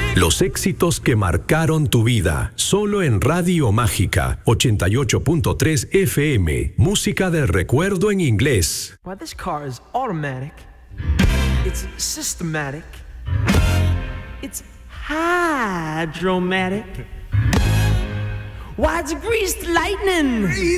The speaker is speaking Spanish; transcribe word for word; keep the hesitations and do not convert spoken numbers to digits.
Los éxitos que marcaron tu vida, solo en Radio Mágica, ochenta y ocho punto tres F M, música de recuerdo en inglés. Why, this car is automatic, it's systematic, it's hydromatic. Why, it's greased lightning.